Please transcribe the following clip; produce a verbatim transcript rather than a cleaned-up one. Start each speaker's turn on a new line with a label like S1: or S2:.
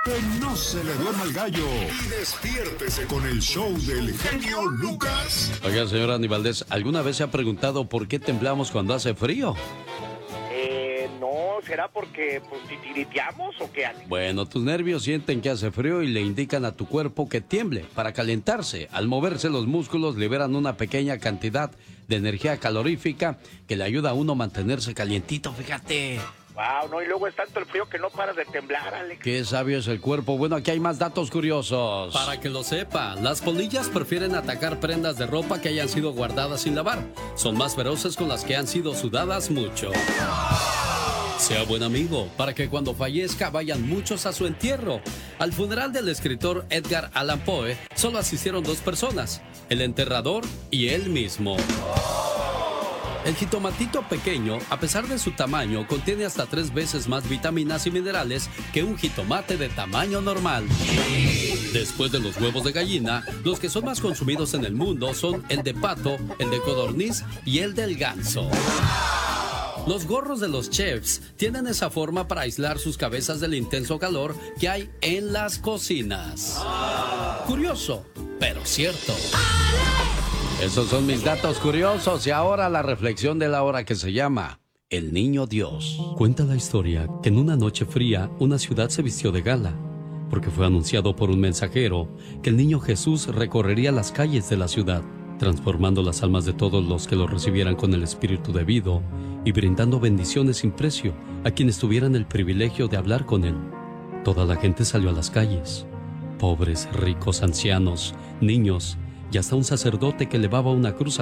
S1: Que no se le duerma el gallo y despiértese con el show del genio Lucas.
S2: Oiga, señor Andy Valdés, ¿alguna vez se ha preguntado por qué temblamos cuando hace frío?
S3: Eh, no, ¿será porque pues, titiriteamos o qué hace?
S2: Bueno, tus nervios sienten que hace frío y le indican a tu cuerpo que tiemble para calentarse. Al moverse los músculos liberan una pequeña cantidad de energía calorífica que le ayuda a uno a mantenerse calientito, fíjate.
S3: Wow, no, y luego es tanto el frío que no paras de temblar, Alex.
S2: Qué sabio es el cuerpo. Bueno, aquí hay más datos curiosos.
S4: Para que lo sepa, las polillas prefieren atacar prendas de ropa que hayan sido guardadas sin lavar. Son más feroces con las que han sido sudadas mucho. Sea buen amigo, para que cuando fallezca vayan muchos a su entierro. Al funeral del escritor Edgar Allan Poe solo asistieron dos personas, el enterrador y él mismo. El jitomatito pequeño, a pesar de su tamaño, contiene hasta tres veces más vitaminas y minerales que un jitomate de tamaño normal. Después de los huevos de gallina, los que son más consumidos en el mundo son el de pato, el de codorniz y el del ganso. Los gorros de los chefs tienen esa forma para aislar sus cabezas del intenso calor que hay en las cocinas. Curioso, pero cierto.
S2: Esos son mis datos curiosos y ahora la reflexión de la hora que se llama El Niño Dios.
S4: Cuenta la historia que en una noche fría una ciudad se vistió de gala, porque fue anunciado por un mensajero que el niño Jesús recorrería las calles de la ciudad, transformando las almas de todos los que lo recibieran con el espíritu debido y brindando bendiciones sin precio a quienes tuvieran el privilegio de hablar con él. Toda la gente salió a las calles, pobres, ricos, ancianos, niños, y hasta un sacerdote que elevaba una cruz